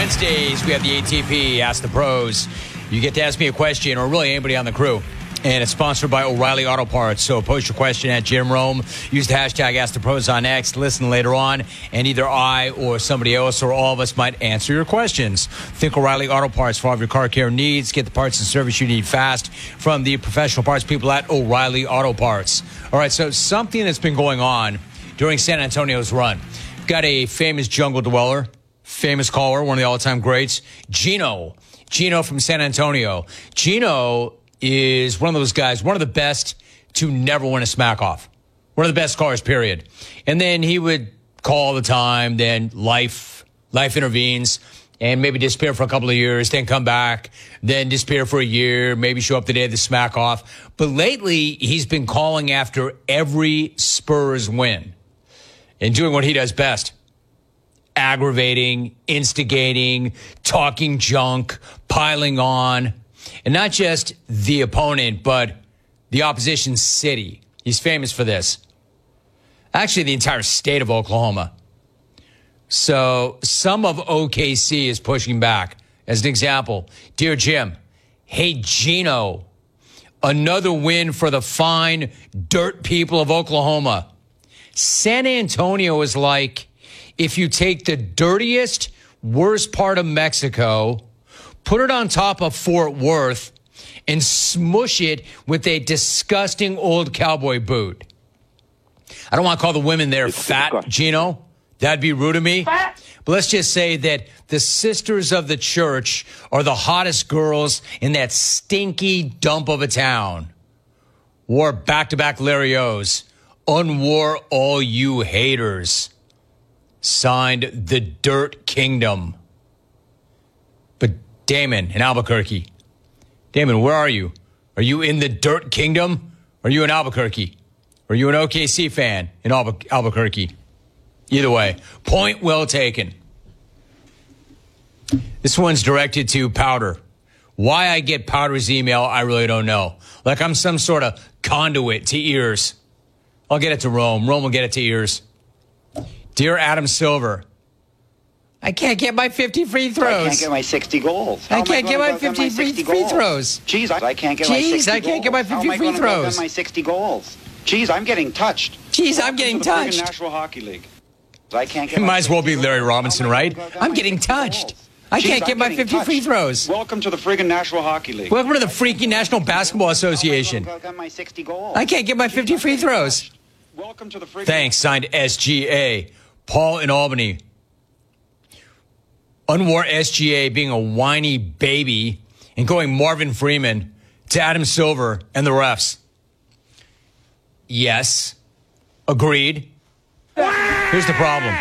Wednesdays, we have the ATP Ask the Pros. You get to ask me a question, or really anybody on the crew. And it's sponsored by O'Reilly Auto Parts. So post your question at Jim Rome. Use the hashtag Ask the Pros on X. Listen later on, and either I or somebody else or all of us might answer your questions. Think O'Reilly Auto Parts for all of your car care needs. Get the parts and service you need fast from the professional parts people at O'Reilly Auto Parts. All right, so something that's been going on during San Antonio's run. Got a famous jungle dweller, famous caller, one of the all-time greats, Gino from San Antonio. Gino is one of those guys, one of the best to never win a smack off. One of the best callers, period. And then he would call all the time, then life intervenes, and maybe disappear for a couple of years, then come back, then disappear for a year, maybe show up the day of the smack off. But lately, he's been calling after every Spurs win and doing what he does best. Aggravating, instigating, talking junk, piling on. And not just the opponent, but the opposition city. He's famous for this. Actually, the entire state of Oklahoma. So some of OKC is pushing back. As an example, Dear Jim, hey, Gino, another win for the fine dirt people of Oklahoma. San Antonio is like if you take the dirtiest, worst part of Mexico, put it on top of Fort Worth, and smush it with a disgusting old cowboy boot. I don't want to call the women there fat, Gino. That'd be rude of me. But let's just say that the sisters of the church are the hottest girls in that stinky dump of a town. Wore back-to-back Larry O's. Unwore all you haters. Signed the Dirt Kingdom. But Damon in Albuquerque. Damon, where are you? Are you in the Dirt Kingdom? Are you in Albuquerque? Are you an OKC fan in Albuquerque? Either way, point well taken. This one's directed to Powder. Why I get Powder's email, I really don't know. Like I'm some sort of conduit to ears. I'll get it to Rome. Rome will get it to ears. Dear Adam Silver, I can't get my 50 free throws. I can't get my 60 goals. I can't get my 50 free throws. Jeez, I can't get my 60 goals. I can't get my 50 free throws. My 60 goals. Jeez, I'm getting touched. Jeez, I'm getting touched. National Hockey League. I can't get. It might as well be Larry Robinson, right? I'm getting touched. I can't get my 50 free throws. Welcome to the friggin' National Hockey League. Welcome to the freaking National Basketball Association. I can't get my 50 free throws. Welcome to the friggin' Thanks, signed SGA. Paul in Albany. Unwore SGA being a whiny baby and going Marvin Freeman to Adam Silver and the refs. Yes. Agreed. Here's the problem.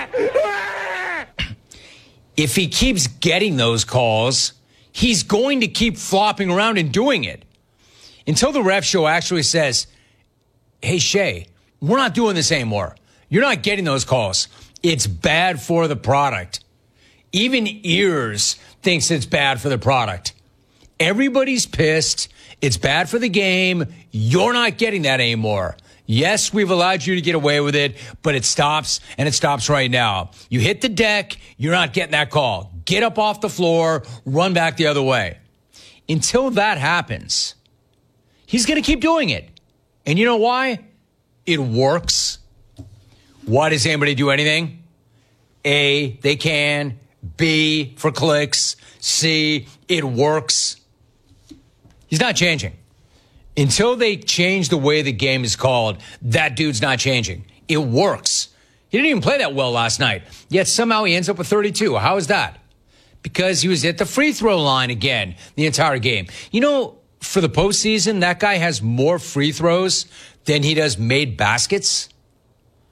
If he keeps getting those calls, he's going to keep flopping around and doing it. Until the ref show actually says, hey, Shea, we're not doing this anymore. You're not getting those calls. It's bad for the product. Even Ears thinks it's bad for the product. Everybody's pissed. It's bad for the game. You're not getting that anymore. Yes, we've allowed you to get away with it, but it stops, and it stops right now. You hit the deck, you're not getting that call. Get up off the floor, run back the other way. Until that happens, he's going to keep doing it. And you know why? It works. Why does anybody do anything? A, they can. B, for clicks. C, it works. He's not changing. Until they change the way the game is called, that dude's not changing. It works. He didn't even play that well last night, yet somehow he ends up with 32. How is that? Because he was at the free throw line again the entire game. You know, for the postseason, that guy has more free throws than he does made baskets.